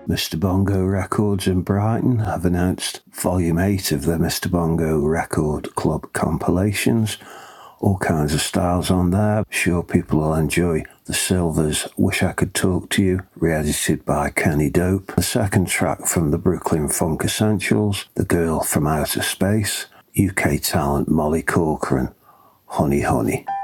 Mr. Bongo Records in Brighton have announced Volume 8 of their Mr. Bongo Record Club compilations. All kinds of styles on there. Sure people will enjoy the Silvers' Wish I Could Talk to You, re-edited by Kenny Dope. The second track from the Brooklyn Funk Essentials, The Girl from Outer Space. UK talent Molly Corcoran, Honey Honey.